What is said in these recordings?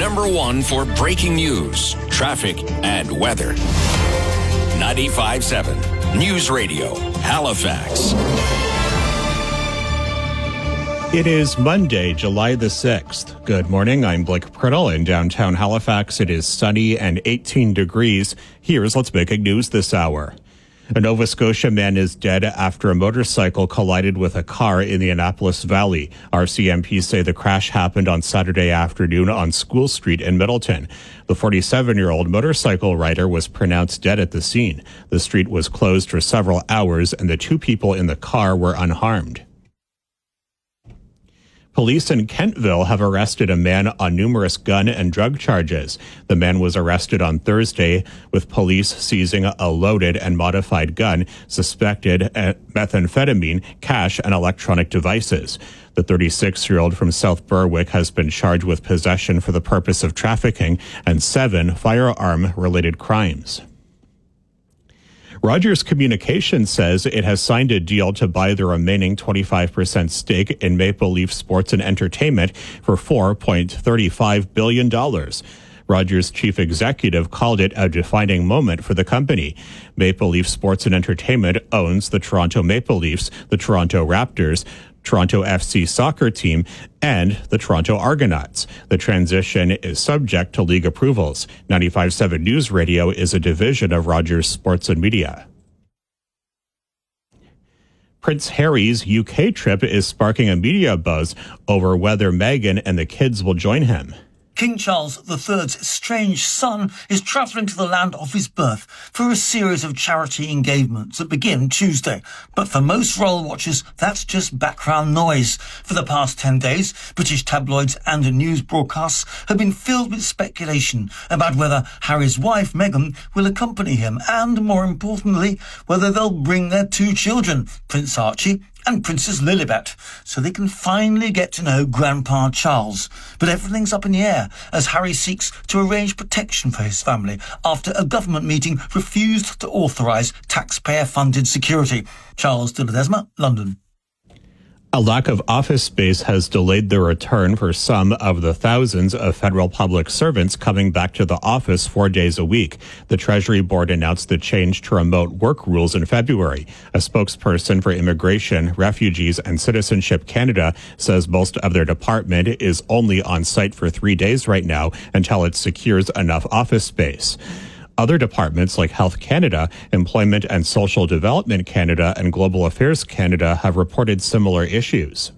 #1 for breaking news, traffic, and weather. 95.7 News Radio, Halifax. It is Monday, July the 6th. Good morning, I'm Blake Priddle. In downtown Halifax, it is sunny and 18 degrees. Here's what's making news this hour. A Nova Scotia man is dead after a motorcycle collided with a car in the Annapolis Valley. RCMP say the crash happened on Saturday afternoon on School Street in Middleton. The 47-year-old motorcycle rider was pronounced dead at the scene. The street was closed for several hours and the two people in the car were unharmed. Police in Kentville have arrested a man on numerous gun and drug charges. The man was arrested on Thursday, with police seizing a loaded and modified gun, suspected methamphetamine, cash, and electronic devices. The 36-year-old from South Berwick has been charged with possession for the purpose of trafficking and 7 firearm-related crimes. Rogers Communications says it has signed a deal to buy the remaining 25% stake in Maple Leaf Sports and Entertainment for $4.35 billion. Rogers' chief executive called it a defining moment for the company. Maple Leaf Sports and Entertainment owns the Toronto Maple Leafs, the Toronto Raptors, Toronto FC soccer team, and the Toronto Argonauts. The transition is subject to league approvals. 95.7 News Radio is a division of Rogers Sports and Media. Prince Harry's UK trip is sparking a media buzz over whether Meghan and the kids will join him. King Charles III's estranged son is travelling to the land of his birth for a series of charity engagements that begin Tuesday. But for most royal watchers, that's just background noise. For the past 10 days, British tabloids and news broadcasts have been filled with speculation about whether Harry's wife, Meghan, will accompany him and, more importantly, whether they'll bring their 2 children, Prince Archie and Princess Lilibet, so they can finally get to know Grandpa Charles. But everything's up in the air as Harry seeks to arrange protection for his family after a government meeting refused to authorise taxpayer-funded security. Charles de Ledesma, London. A lack of office space has delayed the return for some of the thousands of federal public servants coming back to the office 4 days a week. The Treasury Board announced the change to remote work rules in February. A spokesperson for Immigration, Refugees and Citizenship Canada says most of their department is only on site for 3 days right now until it secures enough office space. Other departments like Health Canada, Employment and Social Development Canada, and Global Affairs Canada have reported similar issues.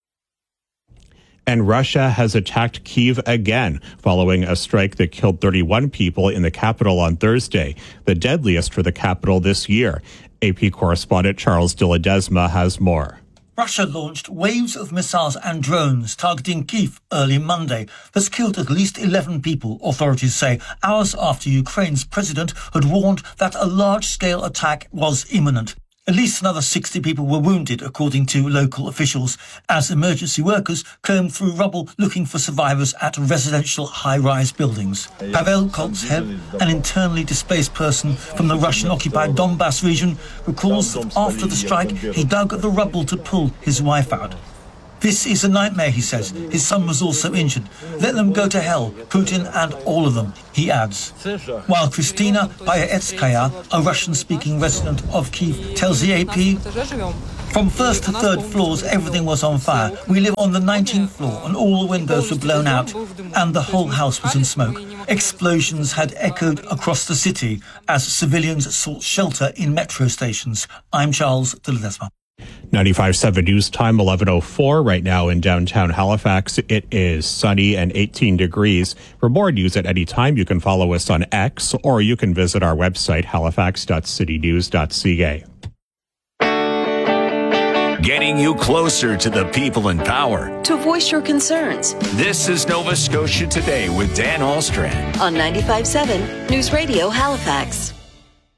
And Russia has attacked Kyiv again, following a strike that killed 31 people in the capital on Thursday, the deadliest for the capital this year. AP correspondent Charles de Ledesma has more. Russia launched waves of missiles and drones targeting Kyiv early Monday. That's killed at least 11 people, authorities say, hours after Ukraine's president had warned that a large-scale attack was imminent. At least another 60 people were wounded, according to local officials, as emergency workers combed through rubble looking for survivors at residential high-rise buildings. Pavel Koltsev, an internally displaced person from the Russian-occupied Donbass region, recalls that after the strike, he dug at the rubble to pull his wife out. This is a nightmare, he says. His son was also injured. Let them go to hell, Putin and all of them, he adds. While Kristina Bayaetskaya, a Russian-speaking resident of Kyiv, tells the AP, from first to third floors, everything was on fire. We live on the 19th floor and all the windows were blown out and the whole house was in smoke. Explosions had echoed across the city as civilians sought shelter in metro stations. I'm Charles de Ledesma. 95.7 News Time, 11:04 right now in downtown Halifax. It is sunny and 18 degrees. For more news at any time, you can follow us on X or you can visit our website, halifax.citynews.ca. Getting you closer to the people in power. To voice your concerns. This is Nova Scotia Today with Dan Alstrand On 95.7 News Radio Halifax.